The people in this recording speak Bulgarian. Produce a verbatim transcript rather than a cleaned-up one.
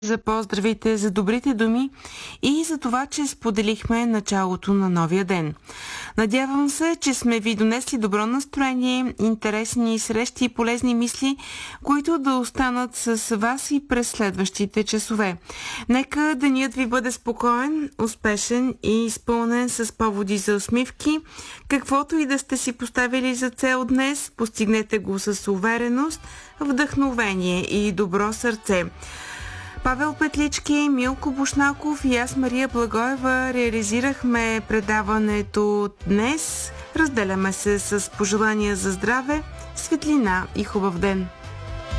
За поздравите, за добрите думи и за това, че споделихме началото на новия ден. Надявам се, че сме ви донесли добро настроение, интересни срещи и полезни мисли, които да останат с вас и през следващите часове. Нека денят ви бъде спокоен, успешен и изпълнен с поводи за усмивки. Каквото и да сте си поставили за цел днес, постигнете го с увереност, вдъхновение и добро сърце. Павел Петлички, Милко Бушнаков и аз, Мария Благоева, реализирахме предаването днес. Разделяме се с пожелания за здраве, светлина и хубав ден.